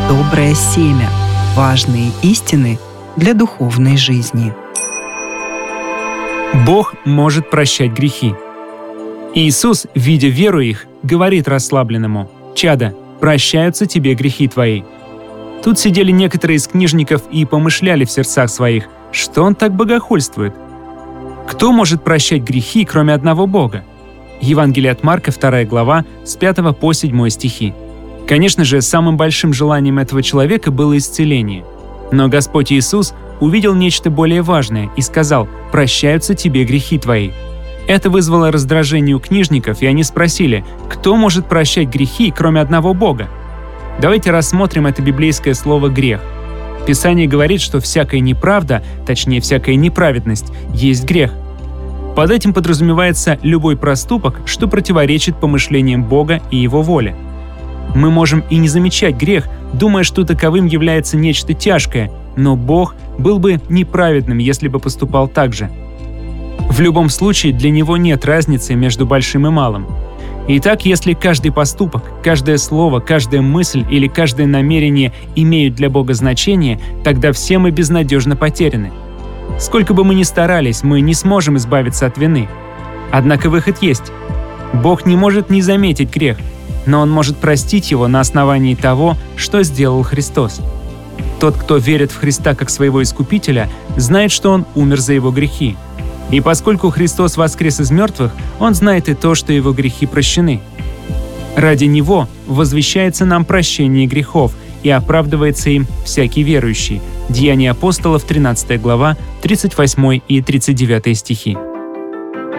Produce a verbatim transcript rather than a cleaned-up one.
Доброе семя. Важные истины для духовной жизни. Бог может прощать грехи. Иисус, видя веру их, говорит расслабленному: «Чадо, прощаются тебе грехи твои». Тут сидели некоторые из книжников и помышляли в сердцах своих, что он так богохульствует. Кто может прощать грехи, кроме одного Бога? Евангелие от Марка, вторая глава, с пятого по седьмой стихи. Конечно же, самым большим желанием этого человека было исцеление. Но Господь Иисус увидел нечто более важное и сказал: «Прощаются тебе грехи твои». Это вызвало раздражение у книжников, и они спросили: кто может прощать грехи, кроме одного Бога? Давайте рассмотрим это библейское слово «грех». Писание говорит, что всякая неправда, точнее всякая неправедность, есть грех. Под этим подразумевается любой проступок, что противоречит помышлениям Бога и Его воле. Мы можем и не замечать грех, думая, что таковым является нечто тяжкое, но Бог был бы неправедным, если бы поступал так же. В любом случае, для Него нет разницы между большим и малым. Итак, если каждый поступок, каждое слово, каждая мысль или каждое намерение имеют для Бога значение, тогда все мы безнадежно потеряны. Сколько бы мы ни старались, мы не сможем избавиться от вины. Однако выход есть. Бог не может не заметить грех, но Он может простить его на основании того, что сделал Христос. Тот, кто верит в Христа как своего Искупителя, знает, что Он умер за его грехи. И поскольку Христос воскрес из мертвых, Он знает и то, что его грехи прощены. Ради Него возвещается нам прощение грехов и оправдывается им всякий верующий. Деяния апостолов, тринадцатая глава, тридцать восьмой и тридцать девятый стихи.